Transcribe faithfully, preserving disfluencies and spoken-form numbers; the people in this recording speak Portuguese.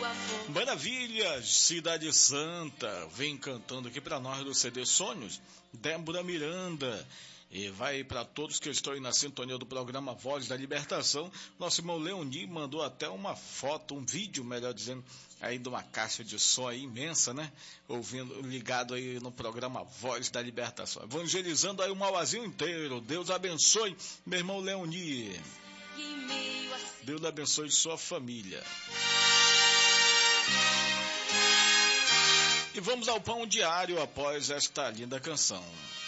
Maravilhas, Cidade Santa, vem cantando aqui para nós do C D Sonhos, Débora Miranda. E vai para todos que estão aí na sintonia do programa Voz da Libertação. Nosso irmão Leoni mandou até uma foto, um vídeo, melhor dizendo, aí de uma caixa de som aí imensa, né? Ouvindo, ligado aí no programa Voz da Libertação. Evangelizando aí o Mauazinho inteiro. Deus abençoe, meu irmão Leoni. Deus abençoe sua família. E vamos ao pão diário após esta linda canção.